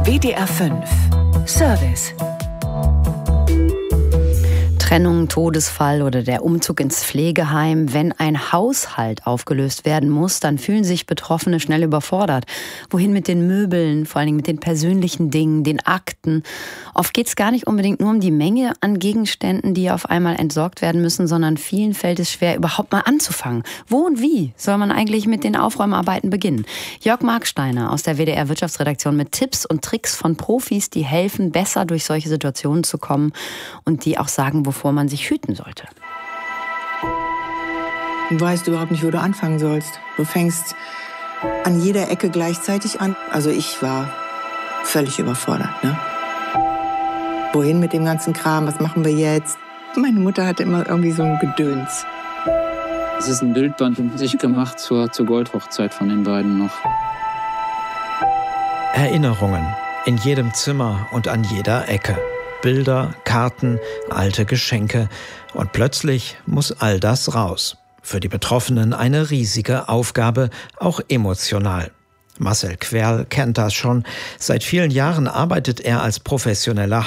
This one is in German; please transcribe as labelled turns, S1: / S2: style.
S1: WDR 5 Service.
S2: Trennung, Todesfall oder der Umzug ins Pflegeheim. Wenn ein Haushalt aufgelöst werden muss, dann fühlen sich Betroffene schnell überfordert. Wohin mit den Möbeln, vor allen Dingen mit den persönlichen Dingen, den Akten? Oft geht es gar nicht unbedingt nur um die Menge an Gegenständen, die auf einmal entsorgt werden müssen, sondern vielen fällt es schwer, überhaupt mal anzufangen. Wo und wie soll man eigentlich mit den Aufräumarbeiten beginnen? Jörg Marksteiner aus der WDR Wirtschaftsredaktion mit Tipps und Tricks von Profis, die helfen, besser durch solche Situationen zu kommen und die auch sagen, wovor man sich hüten sollte.
S3: Du weißt überhaupt nicht, wo du anfangen sollst. Du fängst an jeder Ecke gleichzeitig an. Also ich war völlig überfordert, ne? Wohin mit dem ganzen Kram? Was machen wir jetzt? Meine Mutter hatte immer irgendwie so ein Gedöns.
S4: Es ist ein Bildband um sich gemacht zur Goldhochzeit von den beiden noch.
S5: Erinnerungen in jedem Zimmer und an jeder Ecke. Bilder, Karten, alte Geschenke. Und plötzlich muss all das raus. Für die Betroffenen eine riesige Aufgabe, auch emotional. Marcel Querl kennt das schon. Seit vielen Jahren arbeitet er als professioneller